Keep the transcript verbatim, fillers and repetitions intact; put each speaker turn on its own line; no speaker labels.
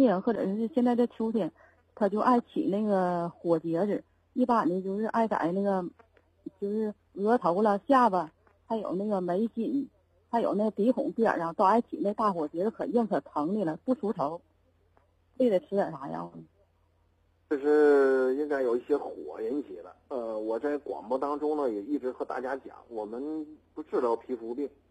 天或者是现在的秋天，他就爱起那个火结子，一般的就是爱在那个就是额头了、下巴，还有那个眉心，还有那个鼻孔边上都爱起那大火结子，可硬可疼的了，不出头。这得吃点啥药呢？
这是应该有一些火引起的。呃，我在广播当中呢也一直和大家讲，我们不治疗皮肤病，